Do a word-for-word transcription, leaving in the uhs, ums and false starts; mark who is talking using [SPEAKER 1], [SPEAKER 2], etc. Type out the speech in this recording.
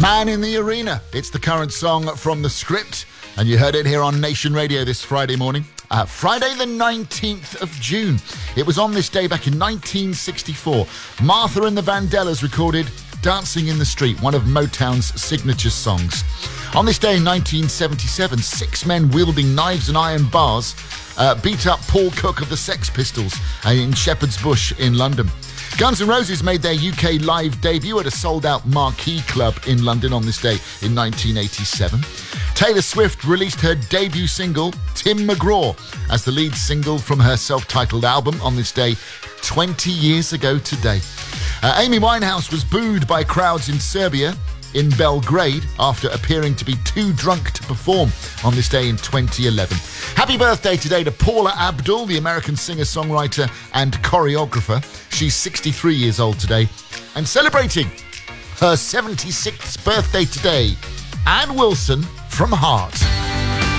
[SPEAKER 1] Man in the Arena. It's the current song from The Script, and you heard it here on Nation Radio this Friday morning. Uh, Friday the nineteenth of June. It was on this day back in nineteen sixty-four. Martha and the Vandellas recorded Dancing in the Street, one of Motown's signature songs. On this day in nineteen seventy-seven, six men wielding knives and iron bars uh, beat up Paul Cook of the Sex Pistols uh, in Shepherd's Bush in London. Guns N' Roses made their U K live debut at a sold-out Marquee Club in London on this day in nineteen eighty-seven. Taylor Swift released her debut single, Tim McGraw, as the lead single from her self-titled album on this day twenty years ago today. Uh, Amy Winehouse was booed by crowds in Serbia in Belgrade after appearing to be too drunk to perform on this day in twenty eleven. Happy birthday today to Paula Abdul, the American singer-songwriter and choreographer. She's sixty-three years old today. And celebrating her seventy-sixth birthday today, Ann Wilson from Heart.